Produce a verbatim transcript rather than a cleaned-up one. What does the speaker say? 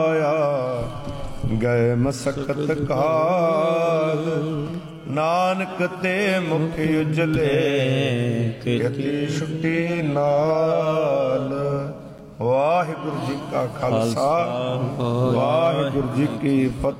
ਗਏ ਮਸਕਤ ਕਾਲ, ਨਾਨਕ ਤੇ ਮੁਖ ਉਜਲੇ ਕੀਤੀ ਛੁੱਟੀ ਨਾਲ। ਵਾਹਿਗੁਰੂ ਜੀ ਕਾ ਖਾਲਸਾ, ਵਾਹਿਗੁਰੂ ਜੀ ਕੀ ਫਤਿਹ।